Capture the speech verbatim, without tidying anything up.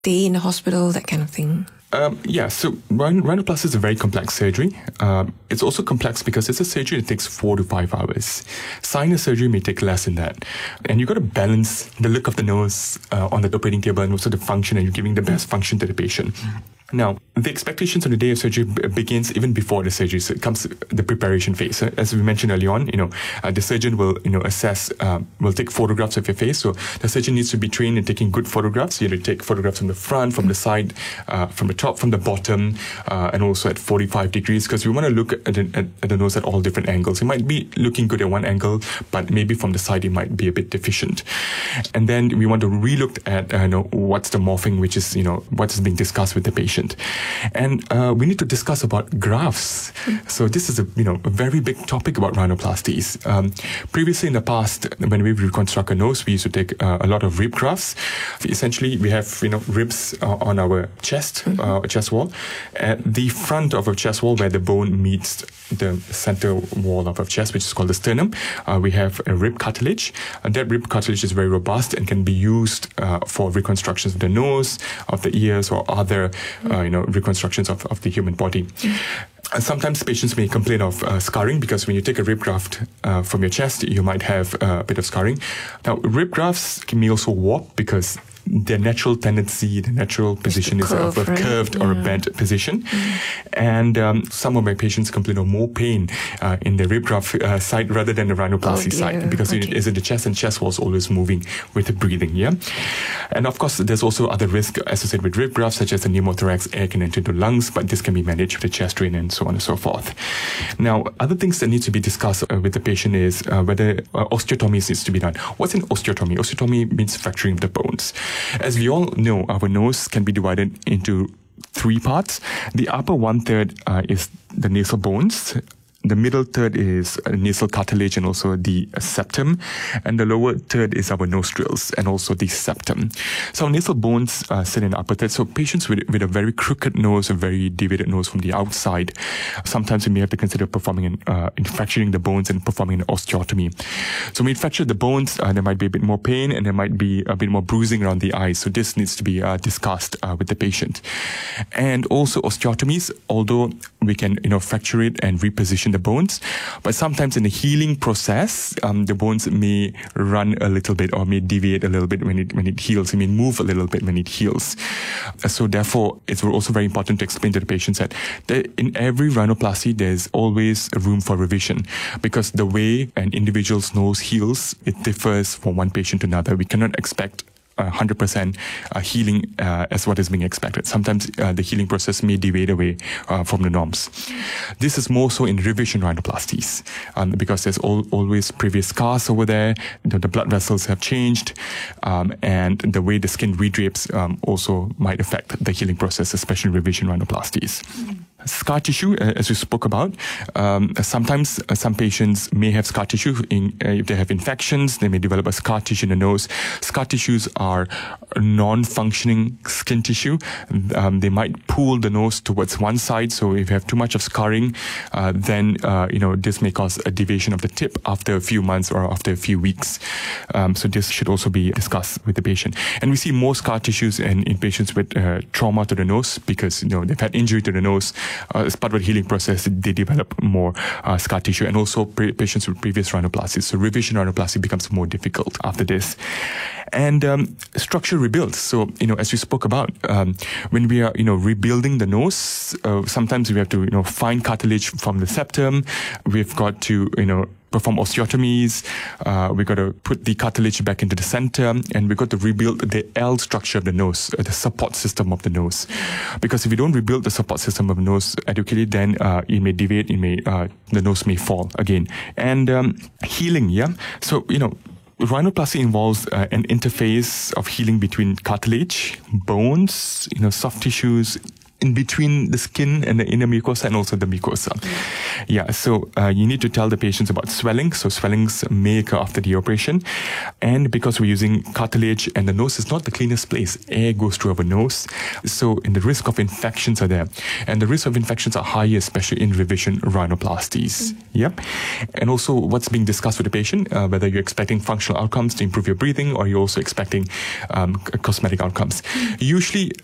day in the hospital, that kind of thing? Um, yeah, so rhin- rhinoplasty is a very complex surgery. Um, it's also complex because it's a surgery that takes four to five hours. Sinus surgery may take less than that. And you've got to balance the look of the nose uh, on the operating table and also the function, and you're giving the best function to the patient. Now, the expectations on the day of surgery b- begins even before the surgery. So it comes the preparation phase. So as we mentioned early on, you know, uh, the surgeon will, you know, assess, uh, will take photographs of your face. So the surgeon needs to be trained in taking good photographs. You know, take photographs from the front, from the side, uh, from the top, from the bottom, uh, and also at forty-five degrees, because we want to look at the, at, at the nose at all different angles. It might be looking good at one angle, but maybe from the side it might be a bit deficient. And then we want to relook at, uh, you know, what's the morphing, which is, you know, what is being discussed with the patient. And uh, we need to discuss about grafts. So this is a, you know, a very big topic about rhinoplasties. Um, previously in the past, when we reconstruct a nose, we used to take uh, a lot of rib grafts. Essentially, we have, you know, ribs uh, on our chest, uh, chest wall. At the front of our chest wall, where the bone meets the center wall of our chest, which is called the sternum, uh, we have a rib cartilage. And that rib cartilage is very robust and can be used uh, for reconstructions of the nose, of the ears, or other uh, you know, reconstructions of, of the human body. Uh, sometimes patients may complain of uh, scarring, because when you take a rib graft uh, from your chest, you might have uh, a bit of scarring. Now, rib grafts can may also warp, because their natural tendency, the natural position is curve, of a right? curved Yeah. or a bent position. Mm. And um, some of my patients complain of more pain uh, in the rib graft uh, side rather than the rhinoplasty Oh, side, because okay. it is in the chest, and chest wall is always moving with the breathing, yeah? And of course, there's also other risks associated with rib grafts, such as the pneumothorax, air can enter the lungs, but this can be managed with a chest drain and so on and so forth. Now, other things that need to be discussed uh, with the patient is uh, whether uh, osteotomy needs to be done. What's an osteotomy? Osteotomy means fracturing of the bones. As we all know, our nose can be divided into three parts. The upper one third uh, is the nasal bones. The middle third is nasal cartilage and also the septum. And the lower third is our nostrils and also the septum. So our nasal bones uh, sit in the upper third. So patients with, with a very crooked nose, a very deviated nose from the outside, sometimes we may have to consider performing an, uh, in fracturing the bones and performing an osteotomy. So when we fracture the bones, uh, there might be a bit more pain and there might be a bit more bruising around the eyes. So this needs to be uh, discussed uh, with the patient. And also osteotomies, although we can, you know, fracture it and reposition the bones, but sometimes in the healing process, um, the bones may run a little bit or may deviate a little bit when it when it heals. It may move a little bit when it heals. Uh, so therefore, it's also very important to explain to the patients that there, in every rhinoplasty, there's always a room for revision, because the way an individual's nose heals, it differs from one patient to another. We cannot expect one hundred percent uh, healing uh, as what is being expected. Sometimes uh, the healing process may deviate away uh, from the norms. This is more so in revision rhinoplasties um, because there's al- always previous scars over there. The, the blood vessels have changed, um, and the way the skin redrapes um, also might affect the healing process, especially revision rhinoplasties. Mm. Scar tissue, uh, as we spoke about, um, sometimes uh, some patients may have scar tissue. In, uh, if they have infections, they may develop a scar tissue in the nose. Scar tissues are non-functioning skin tissue. Um, they might pull the nose towards one side. So if you have too much of scarring, uh, then uh, you know this may cause a deviation of the tip after a few months or after a few weeks. Um, so this should also be discussed with the patient. And we see more scar tissues in, in patients with uh, trauma to the nose, because you know they've had injury to the nose. Uh, as part of the healing process, they develop more uh, scar tissue, and also pre- patients with previous rhinoplasty. So revision rhinoplasty becomes more difficult after this. And um, structure rebuilds. So, you know, as we spoke about, um, when we are, you know, rebuilding the nose, uh, sometimes we have to, you know, find cartilage from the septum. We've got to, you know, perform osteotomies. Uh, we got to put the cartilage back into the center, and we got to rebuild the L structure of the nose, uh, the support system of the nose. Because if we don't rebuild the support system of the nose adequately, then uh, it may deviate, it may uh, the nose may fall again. And um, healing, yeah. So you know, rhinoplasty involves uh, an interface of healing between cartilage, bones, you know, soft tissues, in between the skin and the inner mucosa and also the mucosa. Mm. Yeah, so uh, you need to tell the patients about swelling. So swellings may occur after the operation. And because we're using cartilage and the nose is not the cleanest place, air goes through our nose. So and the risk of infections are there. And the risk of infections are higher, especially in revision rhinoplasties. Mm. Yep. And also what's being discussed with the patient, uh, whether you're expecting functional outcomes to improve your breathing or you're also expecting um, cosmetic outcomes. Mm. Usually